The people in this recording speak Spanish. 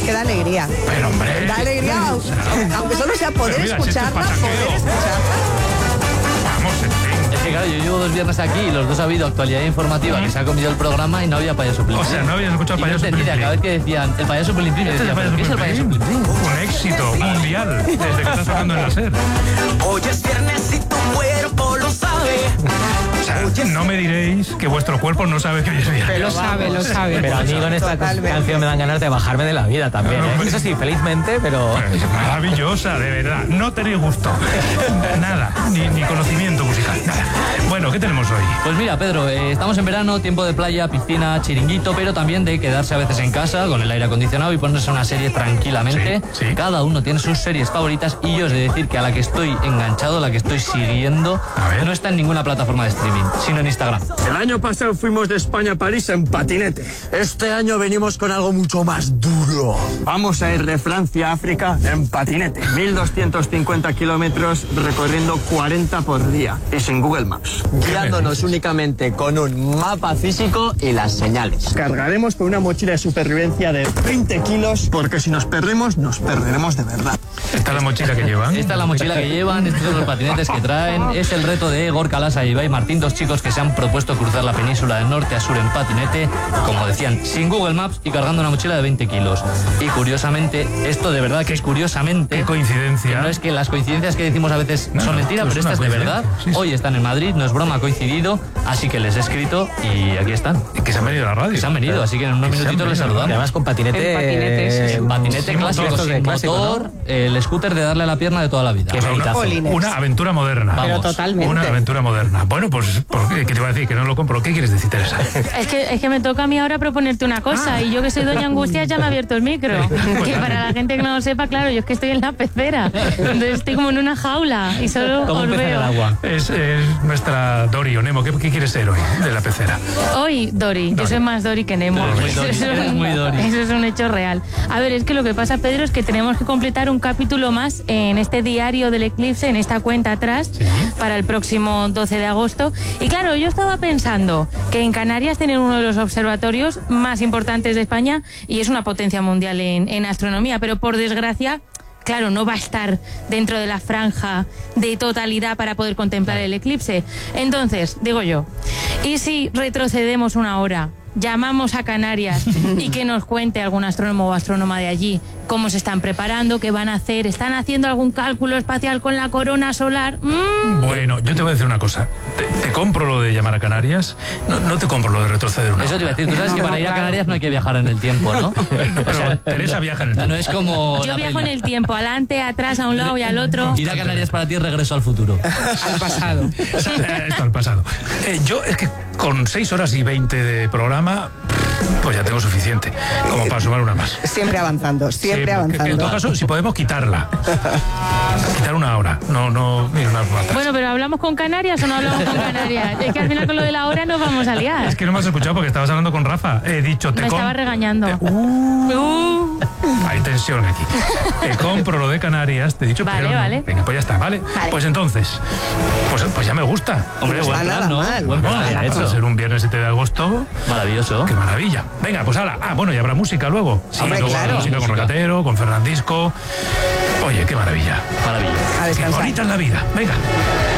que da alegría. Pero hombre... Da alegría, aunque solo sea poder escucharla, Vamos, en fin. Es que claro, yo llevo 2 viernes aquí y los dos ha habido actualidad informativa que se ha comido el programa y no había payaso Plim Plim. O sea, no habías escuchado el payaso Plim Plim. Cada vez que decían el payaso Plim Plim, decía, ¿pero qué es el payaso Plim Plim? Un éxito mundial desde que está sonando en la SER. Hoy es viernes y tu cuerpo lo sabe. O sea, no me diréis que vuestro cuerpo no sabe que hoy es viernes. Lo sabe. Pero a mí con esta canción me dan ganas de bajarme de la vida también, ¿eh? Eso sí, felizmente, pero... Es maravillosa, de verdad. No tenéis gusto. Nada, ni conocimiento musical, nada. Bueno, ¿qué tenemos hoy? Pues mira, Pedro, estamos en verano, tiempo de playa, piscina, chiringuito, pero también de quedarse a veces en casa con el aire acondicionado y ponerse una serie tranquilamente. Sí. Cada uno tiene sus series favoritas y yo os he de decir que a la que estoy enganchado, la que estoy siguiendo, no está en ninguna plataforma de streaming, sino en Instagram. El año pasado fuimos de España a París en patinete. Este año venimos con algo mucho más duro. Vamos a ir de Francia a África en patinete. 1250 kilómetros recorriendo 40 por día. Y sin Google Maps. Guiándonos únicamente con un mapa físico y las señales. Cargaremos con una mochila de supervivencia de 20 kilos porque si nos perdemos, nos perderemos de verdad. ¿Esta es la mochila que llevan? Esta es la mochila que llevan, estos son los patinetes que traen. Es el reto de Gorka Lasa y Ibai Martín, 2 chicos que se han propuesto cruzar la península de norte a sur en patinete, como decían, sin Google Maps y cargando una mochila de 20 kilos. Y curiosamente, esto de verdad que es curiosamente... Qué coincidencia. Que no es que las coincidencias que decimos a veces son mentiras, pero esta es de verdad. Sí. Hoy están en Madrid, no es broma, ha coincidido, así que les he escrito y aquí están. Que se han venido a la radio. Se han venido, así que en unos minutitos les saludamos. Además con patinete... En patinete clásico, sin motor, ¿no? El scooter de darle a la pierna de toda la vida. Qué meritazo. Una aventura moderna. Pero totalmente. Una aventura moderna. Bueno, pues, ¿qué te iba a decir? Que no lo compro. ¿Qué quieres decir, Teresa? Es que me toca a mí ahora proponerte una cosa y yo que soy doña Angustia ya me ha abierto el micro. Que para la gente que no lo sepa, claro, yo es que estoy en la pecera. Entonces estoy como en una jaula y solo Como os un pez en el veo. agua. Es nuestra Dori o Nemo. ¿Qué quieres ser hoy de la pecera? Hoy, Dori. Yo soy más Dori que Nemo. Eres muy Dori, eres muy Dori. Eso es un hecho real. A ver, es que lo que pasa, Pedro, es que tenemos que completar un capítulo más en este diario del eclipse, en esta cuenta atrás, para el próximo 12 de agosto. Y claro, yo estaba pensando que en Canarias tienen uno de los observatorios más importantes de España y es una potencia mundial en astronomía, pero por desgracia... Claro, no va a estar dentro de la franja de totalidad para poder contemplar el eclipse. Entonces, digo yo, ¿y si retrocedemos una hora, llamamos a Canarias y que nos cuente algún astrónomo o astrónoma de allí cómo se están preparando, qué van a hacer, están haciendo algún cálculo espacial con la corona solar? Bueno, yo te voy a decir una cosa. Te compro lo de llamar a Canarias, no te compro lo de retroceder una Eso te iba a hora. decir, tú sabes que para ir a Canarias no hay que viajar en el tiempo, ¿no? Pero Teresa viaja en el tiempo. No es como... Yo viajo en el tiempo, adelante, atrás, a un lado y al otro. Ir a Canarias para ti es regreso al futuro. Al pasado. Esto al pasado. Yo es que con 6 horas y 20 de programa, pues ya tengo suficiente como para sumar una más. Siempre avanzando, siempre Que avanzando. en todo caso, si podemos quitarla. Quitar una hora, no ir unas más. Bueno, pero ¿hablamos con Canarias o no hablamos con Canarias? Es que al final con lo de la hora nos vamos a liar. Es que no me has escuchado porque estabas hablando con Rafa. He dicho, Me estaba regañando. Hay tensión aquí. Te compro lo de Canarias, te he dicho, Vale, pero no. vale. Venga, pues ya está, ¿vale? Vale. Pues entonces, pues ya me gusta. Hombre, buen nada plan, ¿no? mal. Buen plan, Para hecho. ser un viernes 7 de agosto, Maravilloso. qué maravilla. Venga, pues hala. Bueno, y habrá música luego. Sí, Hombre, luego habrá claro. música con Recatero, con Fernandisco. Oye, qué maravilla. Maravilla. A Qué descansar. bonita es la vida. Venga.